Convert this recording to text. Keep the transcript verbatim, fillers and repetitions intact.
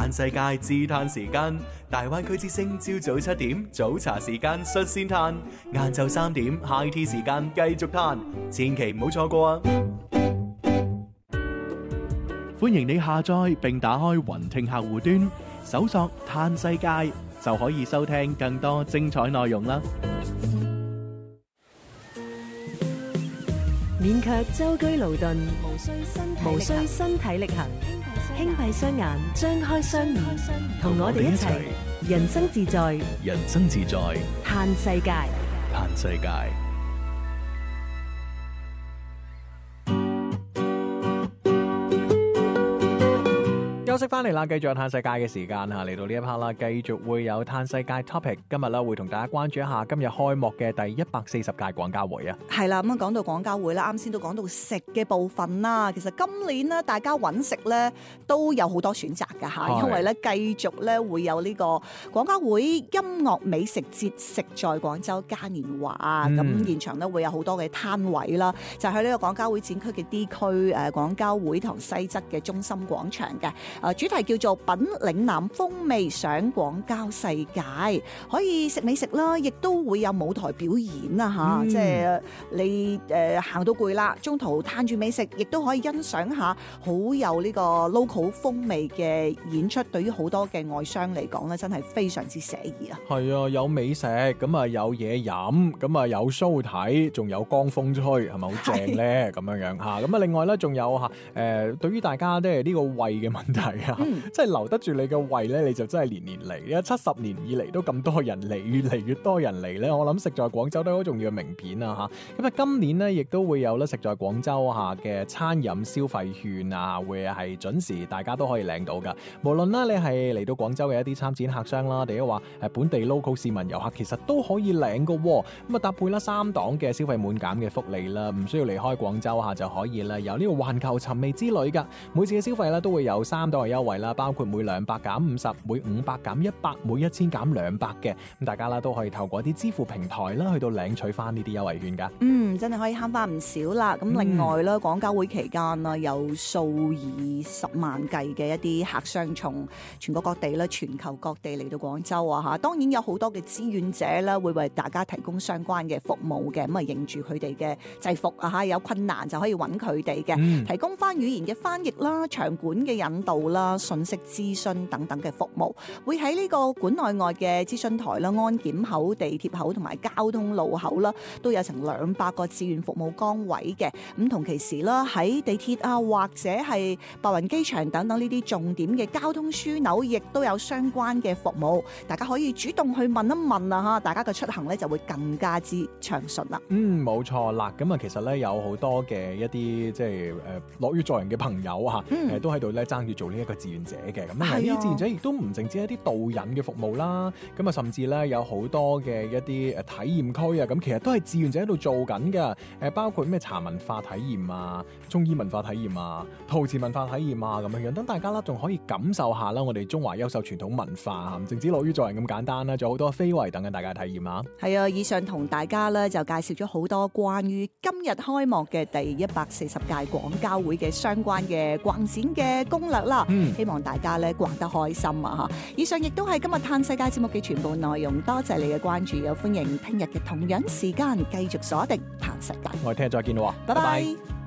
嘆世界自嘆時間，大灣區之聲朝早七點早茶時間率先嘆，晏晝三點 high tea 時間繼續嘆，千祈唔好錯過啊！歡迎你下載並打開雲聽客戶端，搜索嘆世界就可以收聽更多精彩內容啦！ 免卻舟車勞頓，無需身體無需身體力行，輕閉雙眼，張開雙耳，同我哋一齊人生自在， 人生自在， 嘆世界， 嘆世界。 休息翻嚟啦，繼續有嘆世界嘅時間吓，嚟到呢一 part 啦，繼續會有嘆世界 topic。今日咧會同大家關注一下今日開幕嘅第一百四十屆廣交會啊。 係啦，咁啊講到廣交會啦，啱先都講到食嘅部分啦。其實今年咧，大家揾食咧都有好多選擇㗎吓，因為咧繼續咧會有呢個廣交會音樂美食節食在廣州嘉年華，咁、嗯、現場咧會有好多嘅攤位啦，就喺呢個廣交會展區嘅 D 區誒廣交會堂西側嘅中心廣場嘅。誒主題叫做品嶺南風味賞廣交世界，可以食美食啦，亦都會有舞台表演啦嚇、嗯，即係你誒行到攰啦，中途攤住美食，亦都可以欣賞下好有呢個 local 風味嘅演出。對於好多嘅外商嚟講咧，真係非常之寫意啊！ 係啊，有美食咁啊，有嘢飲咁啊，有 show 睇，仲有江風吹，係咪好正咧？咁樣樣嚇咁啊！另外咧，仲有嚇誒，對於大家即係呢個胃嘅問題啊。嗯、即係留得住你嘅胃咧，你就真係年年嚟。七十年以嚟都咁多人嚟，越嚟越多人嚟咧。我諗食在廣州都好重要嘅名片啊嚇。咁啊，今年咧亦都會有咧食在廣州下嘅餐飲消費券啊，會係準時大家都可以領到噶。無論咧你係嚟到廣州嘅一啲參展客商啦，定係話誒本地 local 市民遊客，其實都可以領噶。咁啊搭配啦三檔嘅消費滿減嘅福利啦，唔需要離開廣州下就可以啦。有呢個環球尋味之旅噶，每次嘅消費咧都會有三檔嘅優惠啦，包括每兩百減五十，每五百減一百，每一千減兩百嘅。咁大家啦都可以透過啲支付平台啦，去到領取翻呢啲優惠券噶。 嗯，真係可以慳翻唔少啦。咁另外咧，廣交會期間啦，有數以十萬計嘅一啲客商從全國各地啦、全球各地嚟到廣州啊嚇。當然有好多嘅志願者啦，會為大家提供相關嘅服務嘅。咁啊，認住佢哋嘅制服啊嚇，有困難就可以揾佢哋嘅，嗯、提供翻語言嘅翻譯啦、場館嘅引導啦、信息諮詢等等嘅服務，會喺呢個館內外嘅諮詢台啦、安檢口、地鐵口同埋交通路口啦，都有成兩百個志願服務崗位嘅。咁同其時啦，喺地鐵啊或者係白雲機場等等呢啲重點嘅交通樞紐，亦都有相關嘅服務。大家可以主動去問一問啊嚇，大家嘅出行咧就會更加之暢順啦。 嗯，冇錯啦。咁啊，其實咧有好多嘅一啲即係誒樂於助人嘅朋友嚇，誒、嗯、都喺度咧爭住做呢一個志願者嘅。咁啊，呢啲志願者亦都唔淨止一啲導引嘅服務啦，咁啊，甚至咧有好多嘅一啲誒體驗區啊，咁其實都係志願者喺度做緊㗎。誒，包括咩茶文化體驗啊、中醫文化體驗啊、陶瓷文化體驗啊，咁樣樣，等大家啦仲可以感受下啦，我哋中華優秀傳統文化，唔淨止樂於助人咁簡單啦，仲有好多非遺等緊大家體驗啊。係啊，以上同大家咧就介紹咗好多關於今日開幕嘅第一百四十屆廣交會嘅相關嘅逛展嘅攻略啦。嗯，希望大家咧逛得開心啊吓！以上亦都係今日嘆世界節目嘅全部內容，多謝你嘅關注，又歡迎聽日嘅同樣時間繼續鎖定嘆世界。 我哋聽日再見咯，拜拜。